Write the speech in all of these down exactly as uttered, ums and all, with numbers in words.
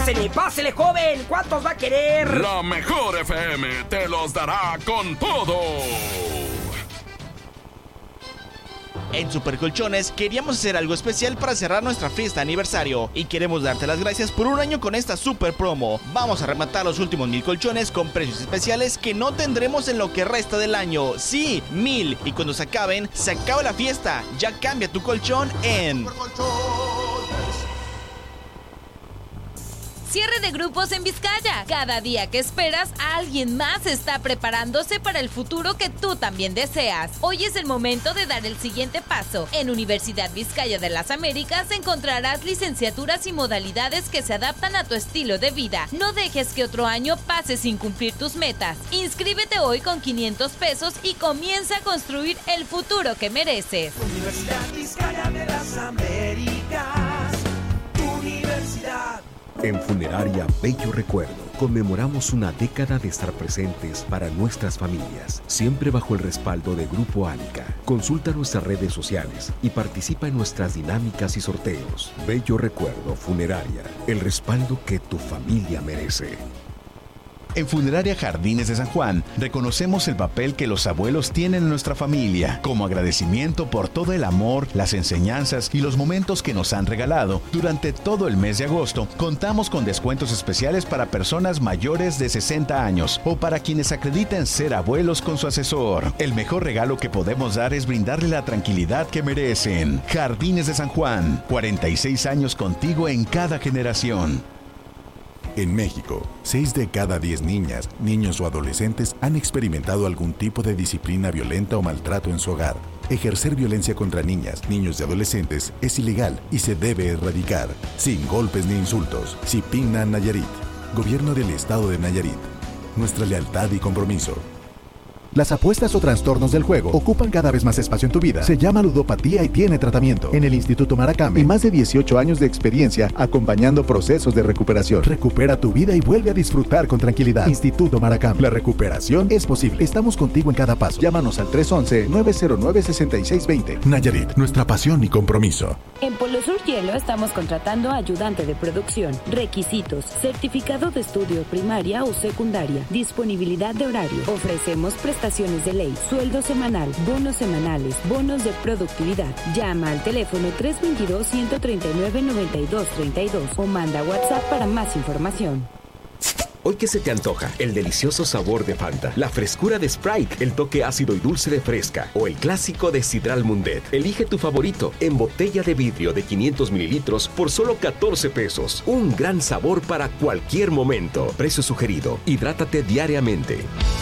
Pásele, pásele, joven. ¿Cuántos va a querer? La mejor F M te los dará con todo. En Super Colchones queríamos hacer algo especial para cerrar nuestra fiesta de aniversario y queremos darte las gracias por un año con esta super promo. Vamos a rematar los últimos mil colchones con precios especiales que no tendremos en lo que resta del año. Sí, mil. Y cuando se acaben, se acaba la fiesta. Ya cambia tu colchón en Cierre de grupos en Vizcaya. Cada día que esperas, alguien más está preparándose para el futuro que tú también deseas. Hoy es el momento de dar el siguiente paso. En Universidad Vizcaya de las Américas encontrarás licenciaturas y modalidades que se adaptan a tu estilo de vida. No dejes que otro año pase sin cumplir tus metas. Inscríbete hoy con quinientos pesos y comienza a construir el futuro que mereces. Universidad Vizcaya de las Américas. Universidad. En Funeraria Bello Recuerdo conmemoramos una década de estar presentes para nuestras familias, siempre bajo el respaldo de Grupo Ánica. Consulta nuestras redes sociales y participa en nuestras dinámicas y sorteos. Bello Recuerdo Funeraria, el respaldo que tu familia merece. En Funeraria Jardines de San Juan, reconocemos el papel que los abuelos tienen en nuestra familia. Como agradecimiento por todo el amor, las enseñanzas y los momentos que nos han regalado, durante todo el mes de agosto, contamos con descuentos especiales para personas mayores de sesenta años o para quienes acrediten ser abuelos con su asesor. El mejor regalo que podemos dar es brindarle la tranquilidad que merecen. Jardines de San Juan, cuarenta y seis años contigo en cada generación. En México, seis de cada diez niñas, niños o adolescentes han experimentado algún tipo de disciplina violenta o maltrato en su hogar. Ejercer violencia contra niñas, niños y adolescentes es ilegal y se debe erradicar, sin golpes ni insultos. Cipinna Nayarit, Gobierno del Estado de Nayarit. Nuestra lealtad y compromiso. Las apuestas o trastornos del juego ocupan cada vez más espacio en tu vida. Se llama ludopatía y tiene tratamiento. En el Instituto Maracame, y más de dieciocho años de experiencia acompañando procesos de recuperación. Recupera tu vida y vuelve a disfrutar con tranquilidad. Instituto Maracame. La recuperación es posible. Estamos contigo en cada paso. Llámanos al tres once, nueve cero nueve, seis seis dos cero. Nayarit, nuestra pasión y compromiso. En Polo Sur Hielo estamos contratando ayudante de producción. Requisitos: certificado de estudio primaria o secundaria. Disponibilidad de horario. Ofrecemos prestaciones Prestaciones de ley, sueldo semanal, bonos semanales, bonos de productividad. Llama al teléfono tres dos dos, uno tres nueve, nueve dos tres dos o manda WhatsApp para más información. Hoy, ¿qué se te antoja? El delicioso sabor de Fanta, la frescura de Sprite, el toque ácido y dulce de Fresca o el clásico de Sidral Mundet. Elige tu favorito en botella de vidrio de quinientos mililitros por solo catorce pesos. Un gran sabor para cualquier momento. Precio sugerido. Hidrátate diariamente.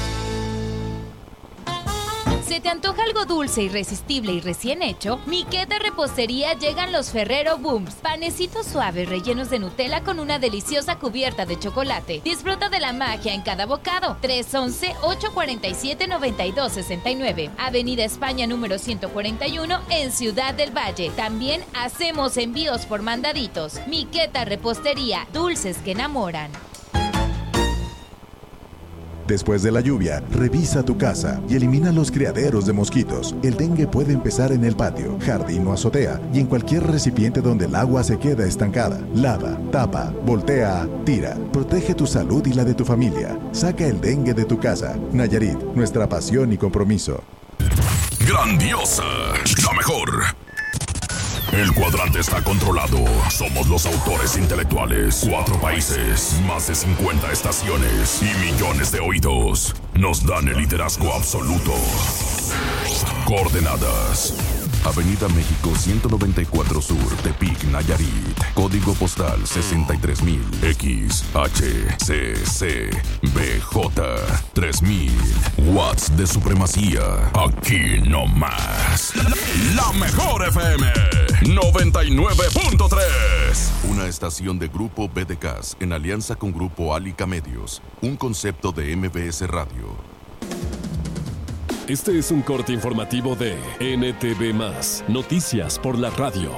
¿Se te antoja algo dulce, irresistible y recién hecho? Miqueta Repostería llegan los Ferrero Booms. Panecitos suaves rellenos de Nutella con una deliciosa cubierta de chocolate. Disfruta de la magia en cada bocado. tres once, ocho cuatro siete, nueve dos seis nueve. Avenida España número ciento cuarenta y uno en Ciudad del Valle. También hacemos envíos por mandaditos. Miqueta Repostería, dulces que enamoran. Después de la lluvia, revisa tu casa y elimina los criaderos de mosquitos. El dengue puede empezar en el patio, jardín o azotea y en cualquier recipiente donde el agua se queda estancada. Lava, tapa, voltea, tira. Protege tu salud y la de tu familia. Saca el dengue de tu casa. Nayarit, nuestra pasión y compromiso. Grandiosa, la mejor. El cuadrante está controlado. Somos los autores intelectuales. Cuatro países, más de cincuenta estaciones y millones de oídos nos dan el liderazgo absoluto. Coordenadas: Avenida México ciento noventa y cuatro Sur, Tepic, Nayarit. Código postal sesenta y tres mil. X, H, C, C, B, J, tres mil. Watts de supremacía. Aquí no más. La mejor F M noventa y nueve punto tres. Una estación de Grupo B D K S en alianza con Grupo Álica Medios. Un concepto de M B S Radio. Este es un corte informativo de N T V más, Noticias por la Radio.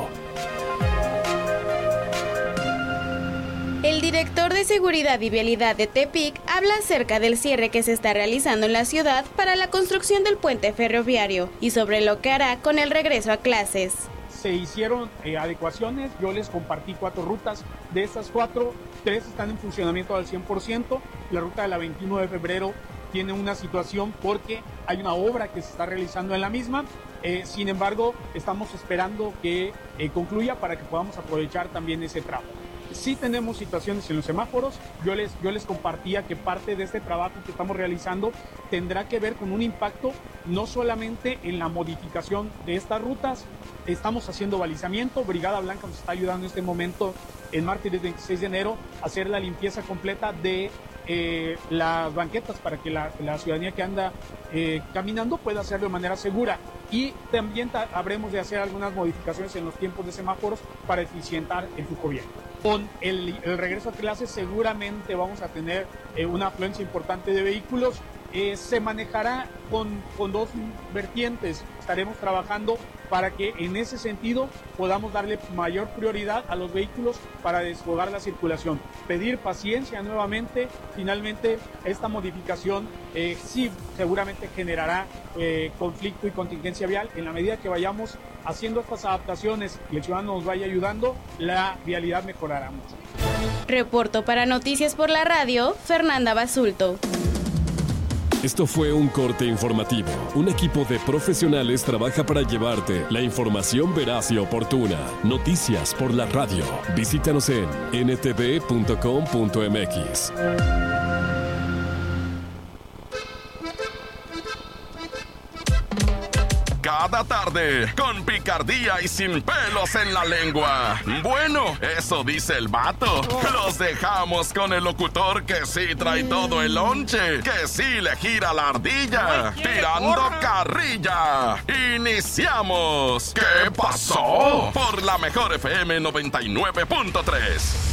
El director de Seguridad y Vialidad de Tepic habla acerca del cierre que se está realizando en la ciudad para la construcción del puente ferroviario y sobre lo que hará con el regreso a clases. Se hicieron eh, adecuaciones, yo les compartí cuatro rutas, de estas cuatro tres están en funcionamiento al cien por ciento. La ruta de la veintiuno de febrero tiene una situación porque hay una obra que se está realizando en la misma. Eh, sin embargo, estamos esperando que eh, concluya para que podamos aprovechar también ese tramo. Sí tenemos situaciones en los semáforos. Yo les, yo les compartía que parte de este trabajo que estamos realizando tendrá que ver con un impacto no solamente en la modificación de estas rutas. Estamos haciendo balizamiento. Brigada Blanca nos está ayudando en este momento, en martes veintiséis de enero, a hacer la limpieza completa de Eh, las banquetas para que la, la ciudadanía que anda eh, caminando pueda hacerlo de manera segura, y también ta- habremos de hacer algunas modificaciones en los tiempos de semáforos para eficientar el flujo vial. Con el, el regreso a clases seguramente vamos a tener eh, una afluencia importante de vehículos. Eh, se manejará con, con dos vertientes. Estaremos trabajando para que en ese sentido podamos darle mayor prioridad a los vehículos para desfogar la circulación. Pedir paciencia nuevamente. Finalmente, esta modificación eh, sí seguramente generará eh, conflicto y contingencia vial. En la medida que vayamos haciendo estas adaptaciones y el ciudadano nos vaya ayudando, la vialidad mejorará mucho. Reporto para Noticias por la Radio, Fernanda Basulto. Esto fue un corte informativo. Un equipo de profesionales trabaja para llevarte la información veraz y oportuna. Noticias por la radio. Visítanos en ene te ve punto com punto eme equis. Cada tarde, con picardía y sin pelos en la lengua. Bueno, eso dice el vato. Los dejamos con el locutor que sí trae todo el lonche, que sí le gira la ardilla, tirando carrilla. ¡Iniciamos! ¿Qué pasó? Por la mejor F M noventa y nueve punto tres.